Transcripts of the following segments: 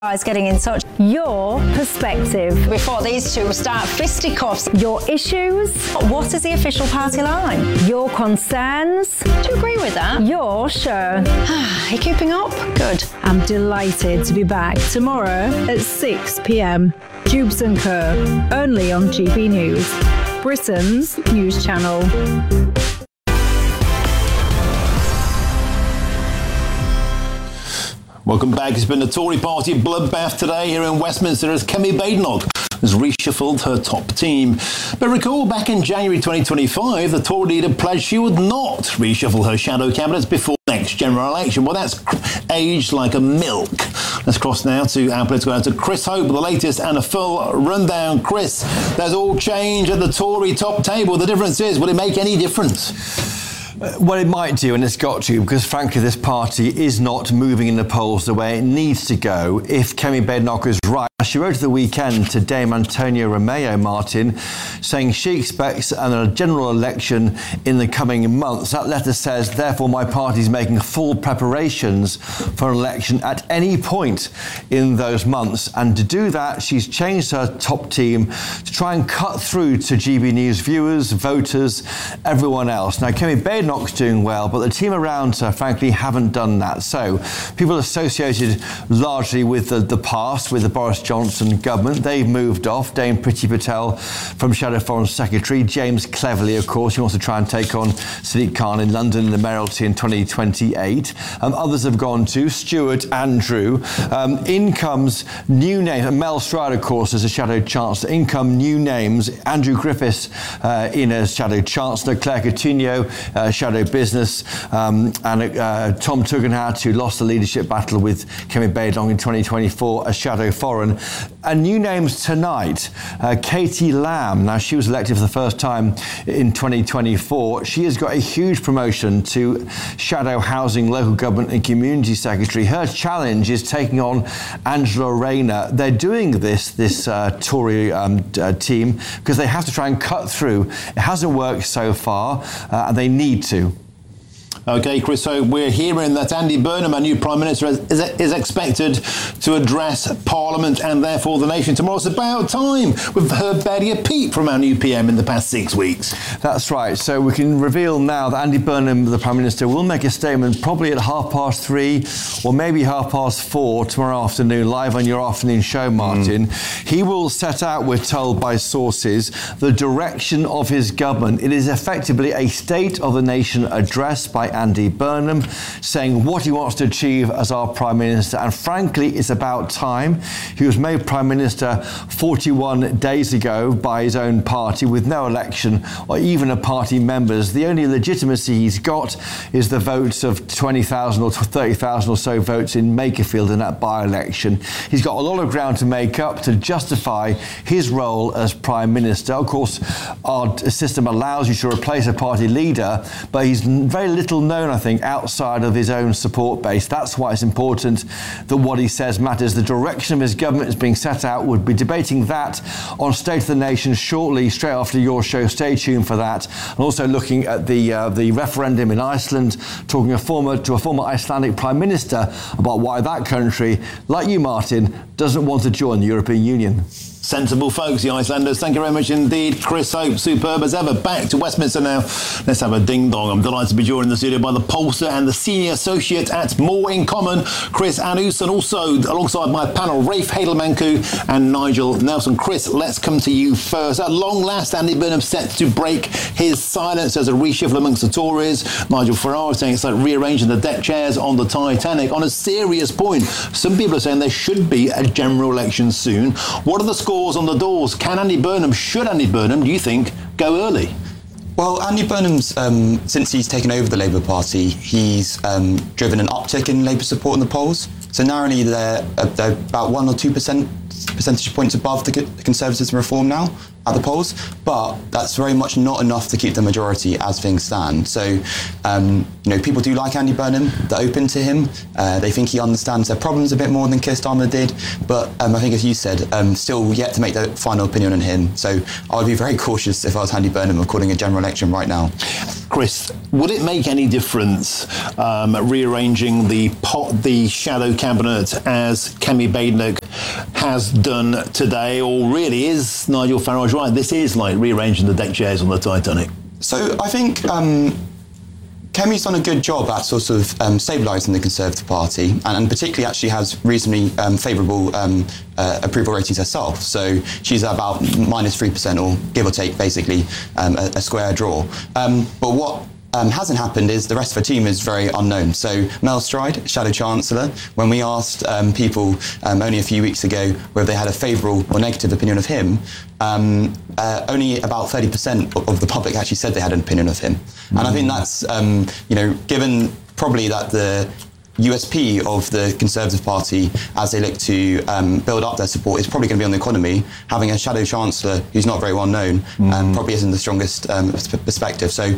Guys getting in touch. Your perspective. Before these two start fisticuffs. Your issues. What is the official party line? Your concerns. Do you agree with that? Your show. Are you keeping up? Good. I'm delighted to be back tomorrow at 6 p.m. Cubes and Kerr, only on GB News, Britain's news channel. Welcome back. It's been a Tory party bloodbath today here in Westminster as Kemi Badenoch has reshuffled her top team. But recall, back in January 2025, the Tory leader pledged she would not reshuffle her shadow cabinets before the next general election. Well, that's aged like a milk. Let's cross now to our political editor, Chris Hope, with the latest and a full rundown. Chris, there's all change at the Tory top table. The difference is, will it make any difference? Well, it might do, and it's got to, because frankly, this party is not moving in the polls the way it needs to go. If Kemi Badenoch is right, she wrote at the weekend to Dame Antonia Romeo, Martin, saying she expects a general election in the coming months. That letter says, therefore, my party is making full preparations for an election at any point in those months. And to do that, she's changed her top team to try and cut through to GB News viewers, voters, everyone else. Now, Kemi Badenoch's doing well, but the team around her, frankly, haven't done that. So people associated largely with the past, with the Boris Johnson government, they've moved off. Dame Priti Patel from Shadow Foreign Secretary, James Cleverly, of course, who wants to try and take on Sadiq Khan in London in the Mayoralty in 2028. Others have gone to Stuart Andrew. In comes new names. Mel Stride, of course, as a Shadow Chancellor. In come new names. Andrew Griffiths in as Shadow Chancellor, Claire Coutinho, Shadow Business, and Tom Tugendhat, who lost the leadership battle with Kemi Badenoch in 2024 as Shadow Foreign. And new names tonight, Katie Lamb. Now, she was elected for the first time in 2024. She has got a huge promotion to Shadow Housing, Local Government and Community Secretary. Her challenge is taking on Angela Rayner. They're doing this Tory team because they have to try and cut through. It hasn't worked so far, and they need to. OK, Chris, so we're hearing that Andy Burnham, our new Prime Minister, is expected to address Parliament and therefore the nation tomorrow. It's about time. We've heard barely a peep from our new PM in the past 6 weeks. That's right. So we can reveal now that Andy Burnham, the Prime Minister, will make a statement probably at 3:30 or maybe 4:30 tomorrow afternoon, live on your afternoon show, Martin. He will set out, we're told by sources, the direction of his government. It is effectively a State of the Nation address by Andy Burnham, saying what he wants to achieve as our Prime Minister. And frankly, it's about time. He was made Prime Minister 41 days ago by his own party with no election or even a party members. The only legitimacy he's got is the votes of 20,000 or 30,000 or so votes in Makerfield in that by-election. He's got a lot of ground to make up to justify his role as Prime Minister. Of course, our system allows you to replace a party leader, but he's very little known, I think, outside of his own support base. That's why it's important that what he says matters. The direction of his government is being set out. We'll be debating that on State of the Nation shortly, straight after your show. Stay tuned for that. And also looking at the referendum in Iceland, talking to a former Icelandic Prime Minister about why that country, like you, Martin, doesn't want to join the European Union. Sensible folks, the Icelanders. Thank you very much indeed. Chris Hope, superb as ever. Back to Westminster now. Let's have a ding-dong. I'm delighted to be joined in the studio by the pollster and the senior associate at More in Common, Chris Annus, and also alongside my panel, Rafe Hadelmanku and Nigel Nelson. Chris, let's come to you first. At long last, Andy Burnham set to break his silence as a reshuffle amongst the Tories. Nigel Farage saying it's like rearranging the deck chairs on the Titanic. On a serious point, some people are saying there should be a general election soon. What are the scores on the doors? Should Andy Burnham, do you think, go early? Well, Andy Burnham's, since he's taken over the Labour Party, he's driven an uptick in Labour support in the polls. So narrowly, they're about 1 or 2% percentage points above the Conservatives and Reform now at the polls, but that's very much not enough to keep the majority as things stand. So, people do like Andy Burnham. They're open to him. They think he understands their problems a bit more than Keir Starmer did. But I think, as you said, still yet to make the final opinion on him. So I would be very cautious if I was Andy Burnham of calling a general election right now. Chris, would it make any difference rearranging the shadow cabinet as Kemi Badenoch has done today, or really is Nigel Farage right? This is like rearranging the deck chairs on the Titanic. So I think Kemi's done a good job at sort of stabilising the Conservative Party, and particularly actually has reasonably favourable approval ratings herself. So she's at about -3%, or give or take, basically a square draw. But what hasn't happened is the rest of her team is very unknown. So Mel Stride, Shadow Chancellor, when we asked people only a few weeks ago whether they had a favourable or negative opinion of him, only about 30% of the public actually said they had an opinion of him. And I think that's, given probably that the USP of the Conservative Party as they look to build up their support is probably going to be on the economy. Having a Shadow Chancellor who's not very well known probably isn't the strongest perspective. So,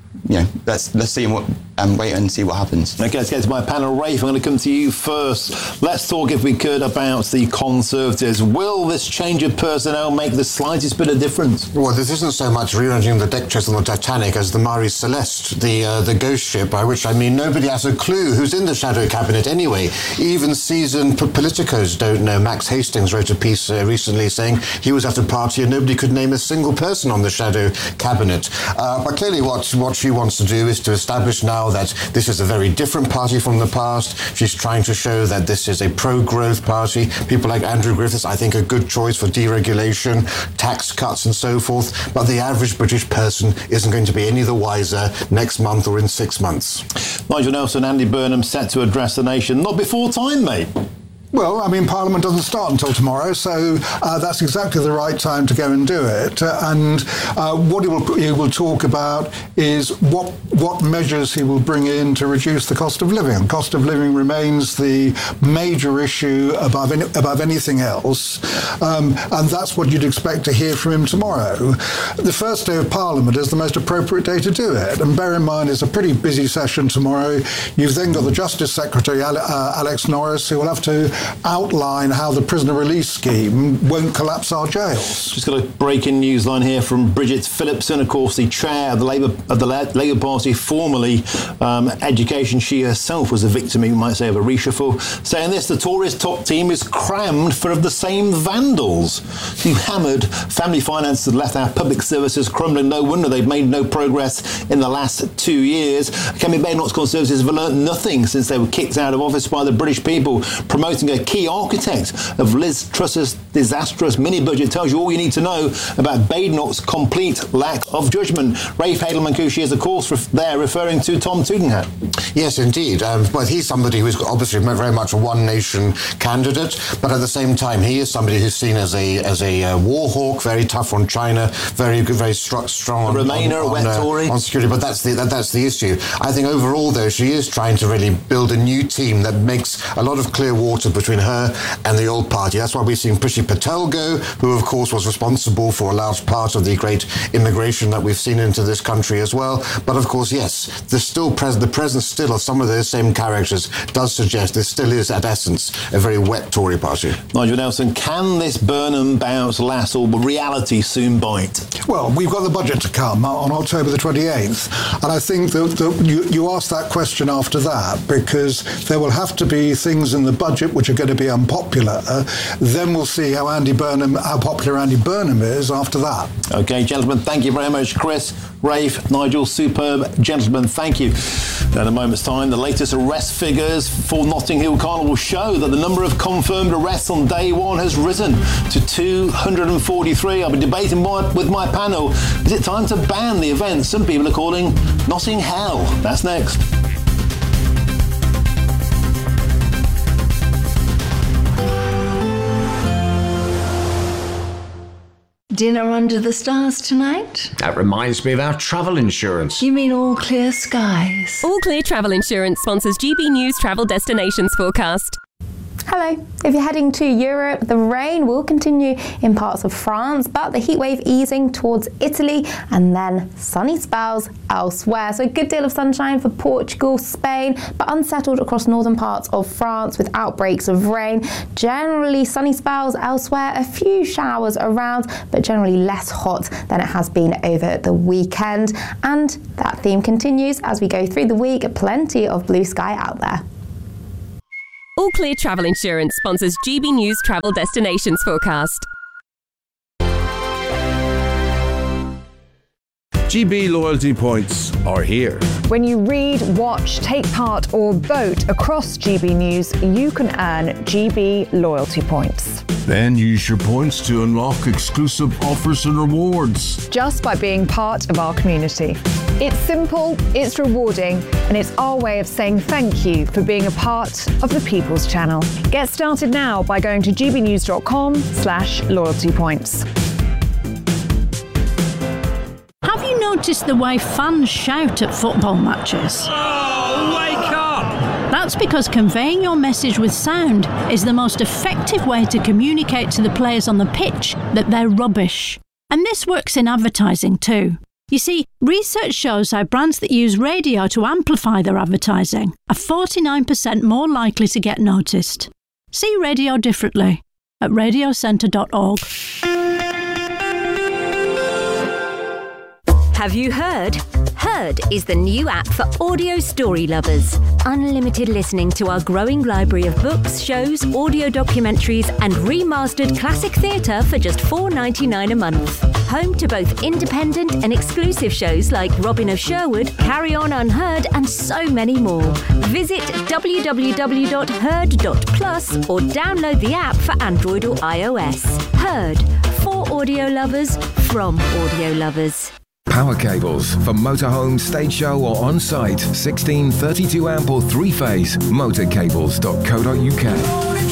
let's see and wait and see what happens. Okay, let's get to my panel. Rafe, I'm going to come to you first. Let's talk, if we could, about the Conservatives. Will this change of personnel make the slightest bit of difference? Well, this isn't so much rearranging the deck chairs on the Titanic as the Marie Celeste, the ghost ship, by which I mean nobody has a clue who's in the shadow cabinet anyway. Even seasoned politicos don't know. Max Hastings wrote a piece recently saying he was at a party and nobody could name a single person on the shadow cabinet. But clearly what she wants to do is to establish now that this is a very different party from the past. She's trying to show that this is a pro-growth party. People like Andrew Griffiths, I think, a good choice for deregulation, tax cuts and so forth. But the average British person isn't going to be any the wiser next month or in 6 months. Nigel Nelson, Andy Burnham set to address the nation. Not before time, mate. Well, I mean, Parliament doesn't start until tomorrow, so that's exactly the right time to go and do it. And what he will talk about is what measures he will bring in to reduce the cost of living. Cost of living remains the major issue above anything else, and that's what you'd expect to hear from him tomorrow. The first day of Parliament is the most appropriate day to do it, and bear in mind it's a pretty busy session tomorrow. You've then got the Justice Secretary, Alex Norris, who will have to outline how the prisoner release scheme won't collapse our jails. Just got a breaking news line here from Bridget Phillipson, of course, the chair of the Labour Party, formerly Education. She herself was a victim, you might say, of a reshuffle, saying this: the Tories' top team is crammed full of the same vandals who hammered family finances and left our public services crumbling. No wonder they've made no progress in the last 2 years. Kemi Badenoch's Conservatives have learnt nothing since they were kicked out of office by the British people. Promoting a key architect of Liz Truss's disastrous mini-budget tells you all you need to know about Badenoch's complete lack of judgment. Rafe Hadelman-Cushy is, of course, there referring to Tom Tugendhat. Yes, indeed. Well, he's somebody who's obviously very much a one-nation candidate, but at the same time, he is somebody who's seen as a war hawk, very tough on China, very strong on security. But that's the issue. I think overall, though, she is trying to really build a new team that makes a lot of clear water between her and the old party. That's why we've seen Priti Patel go, who of course was responsible for a large part of the great immigration that we've seen into this country as well. But of course, yes, the presence still of some of those same characters does suggest this still is at essence a very wet Tory party. Nigel Nelson, can this Burnham bounce last, or will reality soon bite? Well, we've got the budget to come on October the 28th, and I think that you asked that question after that because there will have to be things in the budget which are going to be unpopular. Then we'll see how popular Andy Burnham is after that. Okay, gentlemen, thank you very much. Chris, Rafe, Nigel, superb. Gentlemen, thank you. In a moment's time, the latest arrest figures for Notting Hill Carnival show that the number of confirmed arrests on day one has risen to 243. I'll be debating with my panel. Is it time to ban the event some people are calling Notting Hell? That's next. Dinner under the stars tonight? That reminds me of our travel insurance. You mean All Clear Skies? All Clear Travel Insurance sponsors GB News Travel Destinations Forecast. Hello. If you're heading to Europe, the rain will continue in parts of France, but the heat wave easing towards Italy and then sunny spells elsewhere. So a good deal of sunshine for Portugal, Spain, but unsettled across northern parts of France with outbreaks of rain. Generally sunny spells elsewhere, a few showers around, but generally less hot than it has been over the weekend. And that theme continues as we go through the week. Plenty of blue sky out there. All Clear Travel Insurance sponsors GB News Travel Destinations Forecast. GB loyalty points are here. When you read, watch, take part or vote across GB News, you can earn GB loyalty points. Then use your points to unlock exclusive offers and rewards. Just by being part of our community. It's simple, it's rewarding, and it's our way of saying thank you for being a part of the People's Channel. Get started now by going to gbnews.com/loyalty points. Have you noticed the way fans shout at football matches? Oh, wake up! That's because conveying your message with sound is the most effective way to communicate to the players on the pitch that they're rubbish. And this works in advertising too. You see, research shows how brands that use radio to amplify their advertising are 49% more likely to get noticed. See radio differently at radiocentre.org. Have you heard? Heard is the new app for audio story lovers. Unlimited listening to our growing library of books, shows, audio documentaries and remastered classic theatre for just $4.99 a month. Home to both independent and exclusive shows like Robin of Sherwood, Carry On Unheard and so many more. Visit www.heard.plus or download the app for Android or iOS. Heard, for audio lovers, from audio lovers. Power cables for motorhome, stage show or on-site. 16, 32 amp or 3-phase. Motorcables.co.uk.